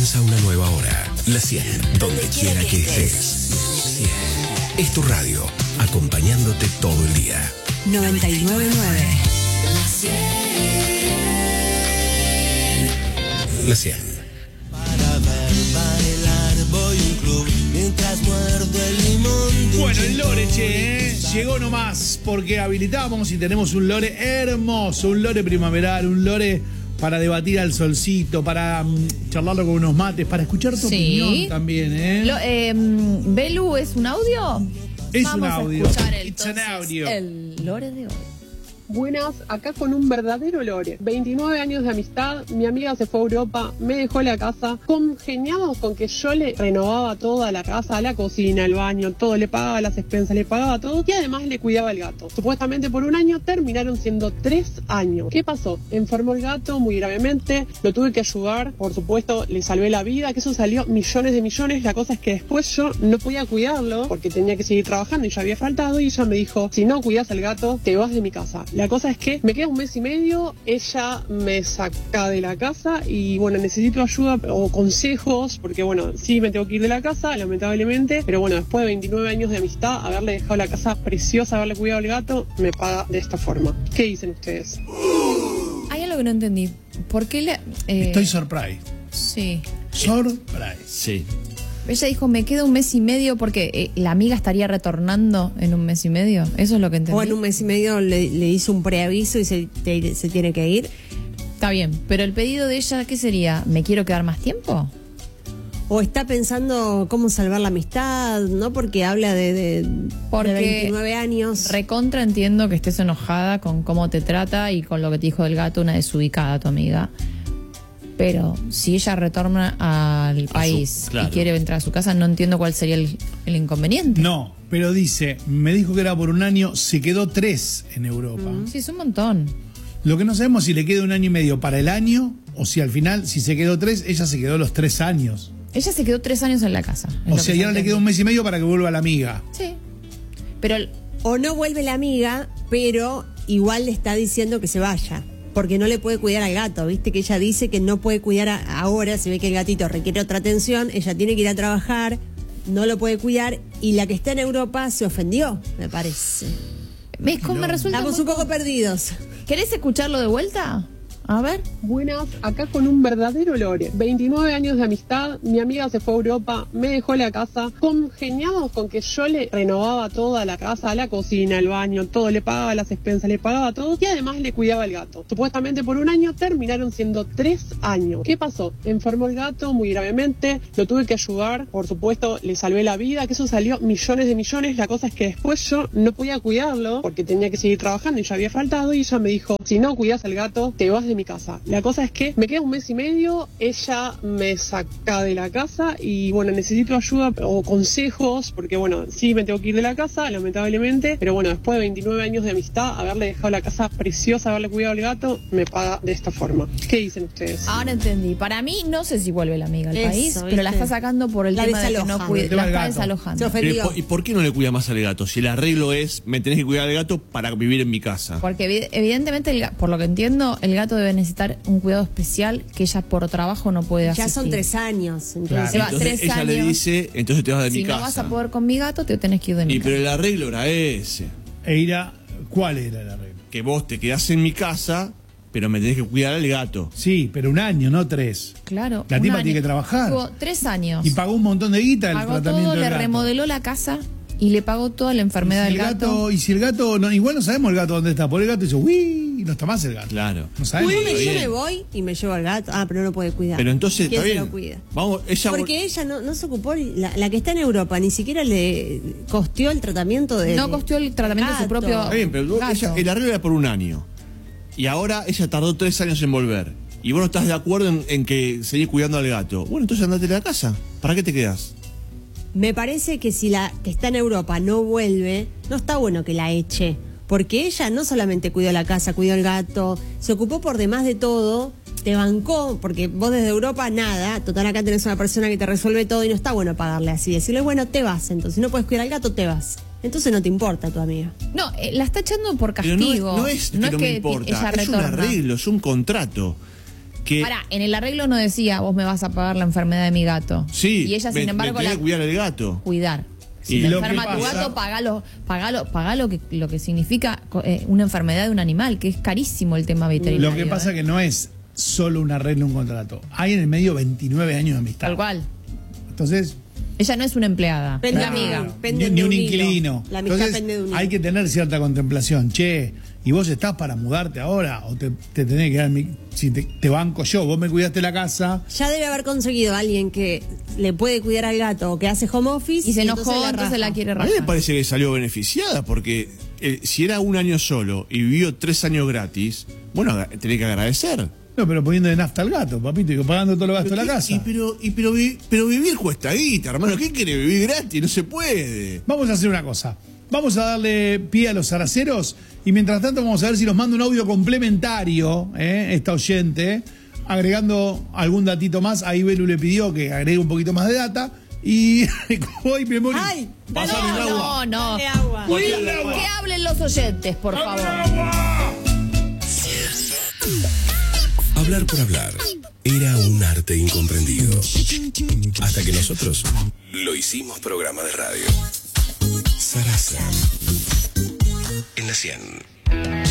Comienza una nueva hora. La 100, donde quiera que estés. 100. Es tu radio, acompañándote todo el día. 99.9. La 100. Para ver bailar voy a un club mientras muerdo el limón. Bueno, el lore, che, llegó nomás porque habilitamos y tenemos un lore hermoso, un lore primaveral, un lore para debatir al solcito, para charlarlo con unos mates, para escuchar tu opinión también, ¿eh? Belu, ¿es un audio? Es Vamos un audio. a escuchar It's an audio. el lore de hoy. Buenas, acá con un verdadero lore. 29 años de amistad, mi amiga se fue a Europa, me dejó la casa, congeniamos con que yo le renovaba toda la casa, la cocina, el baño, todo, le pagaba las expensas, le pagaba todo y además le cuidaba el gato. Supuestamente por un año, terminaron siendo 3 años. ¿Qué pasó? Enfermó el gato muy gravemente, lo tuve que ayudar, por supuesto le salvé la vida, que eso salió millones de millones. La cosa es que después yo no podía cuidarlo porque tenía que seguir trabajando y ya había faltado, y ella me dijo, si no cuidas al gato, te vas de mi casa. La cosa es que me queda un mes y medio, ella me saca de la casa y bueno, necesito ayuda o consejos, porque bueno, sí me tengo que ir de la casa, lamentablemente, pero bueno, después de 29 años de amistad, haberle dejado la casa preciosa, haberle cuidado al gato, me paga de esta forma. ¿Qué dicen ustedes? Hay algo que no entendí. ¿Por qué le...? Estoy surprised. Sí. Surprise. Sí. Ella dijo, me queda un mes y medio porque la amiga estaría retornando en un mes y medio. Eso es lo que entendí. O en un mes y medio le hizo un preaviso y se tiene que ir. Está bien, pero el pedido de ella, ¿qué sería? ¿Me quiero quedar más tiempo? O está pensando cómo salvar la amistad, ¿no? Porque habla de 29 años. Recontra entiendo que estés enojada con cómo te trata y con lo que te dijo del gato, una desubicada tu amiga. Pero si ella retorna al país claro, y quiere entrar a su casa, no entiendo cuál sería el inconveniente. No, pero dice, me dijo que era por un año, se quedó 3 en Europa. Sí, es un montón. Lo que no sabemos es si le queda un año y medio para el año o si al final, si se quedó 3, ella se quedó los 3 años. Ella se quedó 3 años en la casa. O sea, ya le queda un mes y medio para que vuelva la amiga. Sí. Pero O no vuelve la amiga, pero igual le está diciendo que se vaya. Porque no le puede cuidar al gato, ¿viste? Que ella dice que no puede cuidar ahora, se ve que el gatito requiere otra atención, ella tiene que ir a trabajar, no lo puede cuidar, y la que está en Europa se ofendió, me parece. me resulta Estamos un poco perdidos. ¿Querés escucharlo de vuelta? A ver. Buenas, acá con un verdadero lore. 29 años de amistad, mi amiga se fue a Europa, me dejó la casa, congeniamos con que yo le renovaba toda la casa, la cocina, el baño, todo, le pagaba las expensas, le pagaba todo y además le cuidaba el gato. Supuestamente por un año, terminaron siendo 3 años. ¿Qué pasó? Enfermó el gato muy gravemente, lo tuve que ayudar, por supuesto le salvé la vida, que eso salió millones de millones. La cosa es que después yo no podía cuidarlo porque tenía que seguir trabajando y ya había faltado, y ella me dijo, si no cuidas al gato, te vas de mi casa. La cosa es que me queda un mes y medio, ella me saca de la casa y bueno, necesito ayuda o consejos, porque bueno, sí me tengo que ir de la casa, lamentablemente, pero bueno, después de 29 años de amistad, haberle dejado la casa preciosa, haberle cuidado al gato, me paga de esta forma. ¿Qué dicen ustedes? Ahora entendí. Para mí, no sé si vuelve la amiga al Eso, país, ¿viste? pero la está sacando por el La tema de que desaloja. no cuida. El tema La del está gato. desalojando. Se ofendió. ¿Y por qué no le cuida más al gato? Si el arreglo es, me tenés que cuidar al gato para vivir en mi casa. Porque evidentemente, por lo que entiendo, el gato debe necesitar un cuidado especial que ella por trabajo no puede asistir. Ya son 3 años. Entonces, Claro. Se va Entonces 3 ella le años. dice, entonces te vas de mi Si casa. no vas a poder con mi gato, te tenés que ir de mi Y casa. pero el arreglo era ese. ¿Cuál era el arreglo? Que vos te quedás en mi casa, pero me tenés que cuidar al gato. Sí, pero un año, no 3. Claro. La un tipa año. tiene que trabajar. Tuvo 3 años. Y pagó un montón de guita el Pagó tratamiento todo, del le gato. remodeló la casa y le pagó toda la enfermedad del gato. Y si el gato, no, igual no sabemos el gato dónde está, por el gato dice, uy, y no está más el gato. Claro. No sabemos. bueno, Está yo bien. me voy y me llevo al gato. Ah, pero no lo puede cuidar. Pero entonces ¿Quién está se bien. lo cuida? Vamos, ella Porque ella no se ocupó, la que está en Europa ni siquiera le costeó el tratamiento de... No costeó el tratamiento de su gato. propio Está bien, pero gato. el arreglo era por un año. Y ahora ella tardó 3 años en volver. Y vos no estás de acuerdo en que seguís cuidando al gato. Bueno, entonces andate de la casa. ¿Para qué te quedas? Me parece que si la que está en Europa no vuelve, no está bueno que la eche. Porque ella no solamente cuidó la casa, cuidó el gato, se ocupó por demás de todo, te bancó, porque vos desde Europa nada, total acá tenés una persona que te resuelve todo y no está bueno pagarle así. Decirle, bueno, te vas, entonces si no puedes cuidar al gato, te vas. Entonces no te importa tu amiga. No, la está echando por Pero castigo. no es que no me importa, ella es un retorna. arreglo, es un contrato. que... Pará, en el arreglo no decía, vos me vas a pagar la enfermedad de mi gato. Sí, Y ella, sin embargo, me tenía que cuidar el gato. cuidar. Si Y te lo que enferma tu pasa- gato, pagá lo que significa una enfermedad de un animal, que es carísimo el tema veterinario. Lo que pasa que no es solo un arreglo, un contrato. Hay en el medio 29 años de amistad. Tal cual. Entonces, Ella no es una empleada, es la Claro. amiga. Pende ni de un un hilo. inquilino. La amistad Entonces, pende de un hilo. hay que tener cierta contemplación. Che, ¿y vos estás para mudarte ahora? ¿O te tenés que dar si te banco yo? Vos me cuidaste la casa. Ya debe haber conseguido a alguien que le puede cuidar al gato o que hace home office. Y se enojó, entonces raja. la quiere A mí rajar. me parece que salió beneficiada porque si era un año solo y vivió 3 años gratis, bueno, tenía que agradecer. No, pero poniendo de nafta al gato, papito, y pagando todos los gastos de la casa. Pero vivir cuesta guita, hermano. ¿Qué quiere vivir gratis? No se puede. Vamos a hacer una cosa. Vamos a darle pie a los zaraceros y mientras tanto vamos a ver si nos manda un audio complementario, esta oyente, agregando algún datito más. Ahí Belu le pidió que agregue un poquito más de data y hoy me morí. ¡Ay! Pasame el agua. No. Dale agua. Que hablen los oyentes, por favor. Hablar por hablar era un arte incomprendido. Hasta que nosotros lo hicimos programa de radio. Sarasa. En la 100.